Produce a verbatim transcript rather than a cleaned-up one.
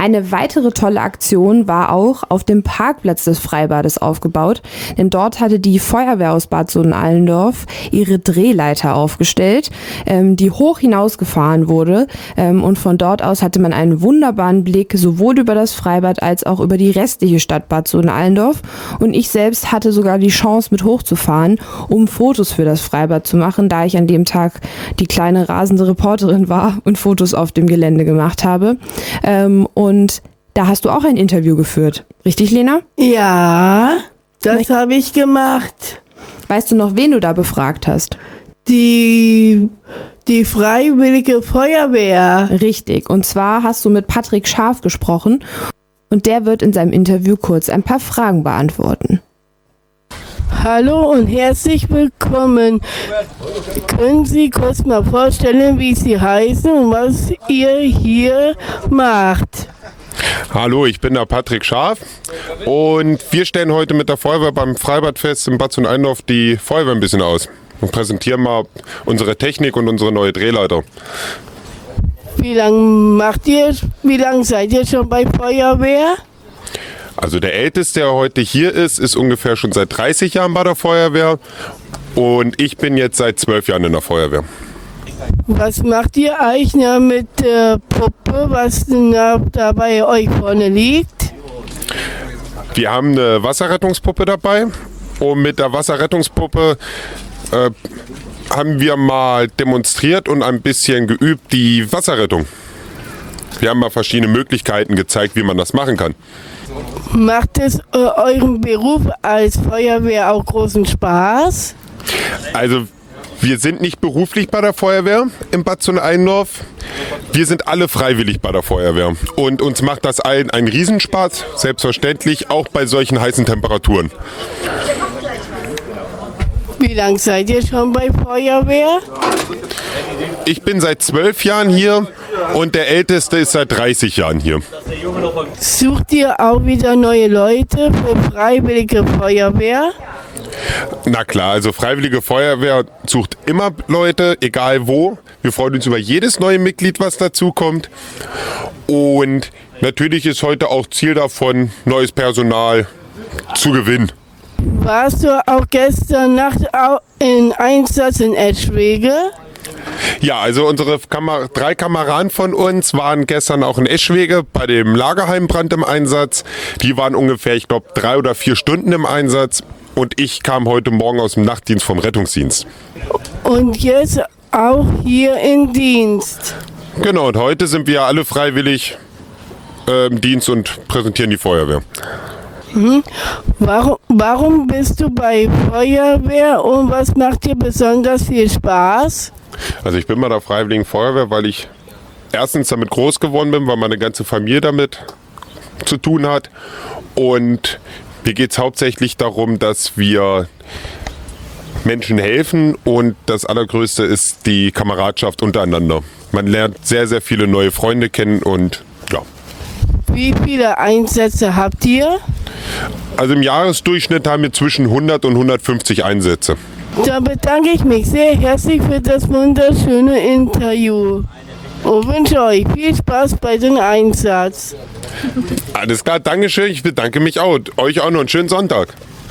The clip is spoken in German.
Eine weitere tolle Aktion war auch auf dem Parkplatz des Freibades aufgebaut, denn dort hatte die Feuerwehr aus Bad Sohn-Allendorf ihre Drehleiter aufgestellt, ähm, die hoch hinausgefahren wurde, ähm, und von dort aus hatte man einen wunderbaren Blick sowohl über das Freibad als auch über die restliche Stadt Bad Sohn-Allendorf, und ich selbst hatte sogar die Chance mit hochzufahren, um Fotos für das Freibad zu machen, da ich an dem Tag die kleine rasende Reporterin war und Fotos auf dem Gelände gemacht habe. Ähm, und da hast du auch ein Interview geführt. Richtig, Lena? Ja, das habe ich gemacht. Weißt du noch, wen du da befragt hast? Die, die Freiwillige Feuerwehr. Richtig. Und zwar hast du mit Patrick Scharf gesprochen und der wird in seinem Interview kurz ein paar Fragen beantworten. Hallo und herzlich willkommen. Können Sie kurz mal vorstellen, wie Sie heißen und was ihr hier macht? Hallo, ich bin der Patrick Scharf und wir stellen heute mit der Feuerwehr beim Freibadfest in Bad Sohn-Allendorf die Feuerwehr ein bisschen aus und präsentieren mal unsere Technik und unsere neue Drehleiter. Wie lange macht ihr, wie lange seid ihr schon bei Feuerwehr? Also der Älteste, der heute hier ist, ist ungefähr schon seit dreißig Jahren bei der Feuerwehr und ich bin jetzt seit zwölf Jahren in der Feuerwehr. Was macht ihr eigentlich na, mit der Puppe, was na, da bei euch vorne liegt? Wir haben eine Wasserrettungspuppe dabei und mit der Wasserrettungspuppe äh, haben wir mal demonstriert und ein bisschen geübt die Wasserrettung. Wir haben mal verschiedene Möglichkeiten gezeigt, wie man das machen kann. Macht es äh, eurem Beruf als Feuerwehr auch großen Spaß? Also wir sind nicht beruflich bei der Feuerwehr in Bad Sohn-Allendorf. Wir sind alle freiwillig bei der Feuerwehr. Und uns macht das allen einen Riesenspaß, selbstverständlich, auch bei solchen heißen Temperaturen. Wie lange seid ihr schon bei Feuerwehr? Ich bin seit zwölf Jahren hier und der Älteste ist seit dreißig Jahren hier. Sucht ihr auch wieder neue Leute für Freiwillige Feuerwehr? Na klar, also Freiwillige Feuerwehr sucht immer Leute, egal wo. Wir freuen uns über jedes neue Mitglied, was dazukommt. Und natürlich ist heute auch Ziel davon, neues Personal zu gewinnen. Warst du auch gestern Nacht in Einsatz in Eschwege? Ja, also unsere Kamer- drei Kameraden von uns waren gestern auch in Eschwege bei dem Lagerheimbrand im Einsatz. Die waren ungefähr, ich glaube, drei oder vier Stunden im Einsatz. Und ich kam heute Morgen aus dem Nachtdienst vom Rettungsdienst. Und jetzt auch hier im Dienst? Genau, und heute sind wir alle freiwillig äh, im Dienst und präsentieren die Feuerwehr. Mhm. Warum, warum bist du bei Feuerwehr und was macht dir besonders viel Spaß? Also ich bin bei der Freiwilligen Feuerwehr, weil ich erstens damit groß geworden bin, weil meine ganze Familie damit zu tun hat. Und mir geht es hauptsächlich darum, dass wir Menschen helfen und das Allergrößte ist die Kameradschaft untereinander. Man lernt sehr, sehr viele neue Freunde kennen und ja. Wie viele Einsätze habt ihr? Also im Jahresdurchschnitt haben wir zwischen hundert und hundertfünfzig Einsätze. Dann bedanke ich mich sehr herzlich für das wunderschöne Interview und wünsche euch viel Spaß bei dem Einsatz. Alles klar, Dankeschön, ich bedanke mich auch. Euch auch noch einen schönen Sonntag.